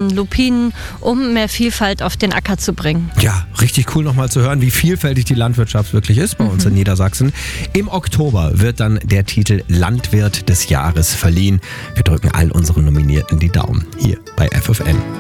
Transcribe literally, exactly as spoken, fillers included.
Tomaten, Lupinen, um mehr Vielfalt auf den Acker zu bringen. Ja, richtig cool nochmal zu hören, wie vielfältig die Landwirtschaft wirklich ist bei uns mhm. in Niedersachsen. Im Oktober wird dann der Titel Landwirt des Jahres verliehen. Wir drücken all unseren Nominierten die Daumen hier bei F F N.